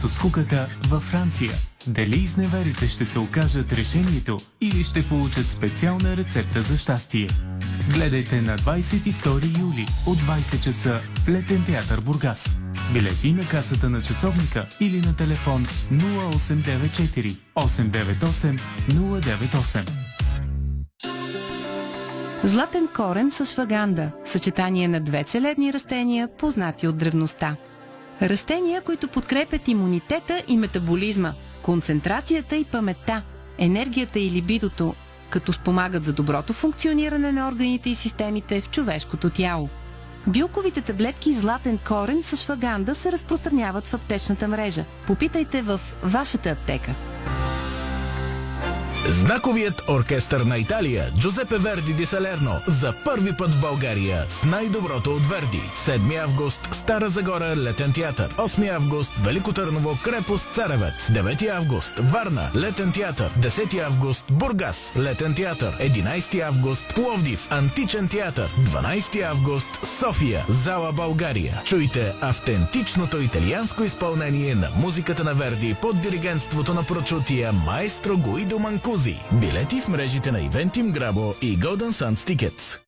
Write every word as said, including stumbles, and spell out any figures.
срещу скуката във Франция. Дали изневерите ще се окажат решението или ще получат специална рецепта за щастие? Гледайте на двадесет и втори юли от двадесет часа в Летен театър Бургас. Билети на касата на часовника или на телефон нула осем девет четири осем девет осем нула девет осем. Златен корен с ашваганда – съчетание на две целебни растения, познати от древността. Растения, които подкрепят имунитета и метаболизма, концентрацията и паметта, енергията и либидото, като спомагат за доброто функциониране на органите и системите в човешкото тяло. Билковите таблетки златен корен с ашваганда се разпространяват в аптечната мрежа. Попитайте в вашата аптека. Знаковият оркестър на Италия Джузепе Верди ди Салерно за първи път в България с най-доброто от Верди. седми август Стара Загора Летен театър, осми август Велико Търново Крепост Царевец, девети август Варна Летен театър, десети август Бургас Летен театър, единадесети август Пловдив Античен театър, дванадесети август София Зала България. Чуйте автентичното италианско изпълнение на музиката на Верди под диригентството на прочутия маестро Гуидо Манкузи. Билети в мрежите на Eventim Grabo и Golden Sands Tickets.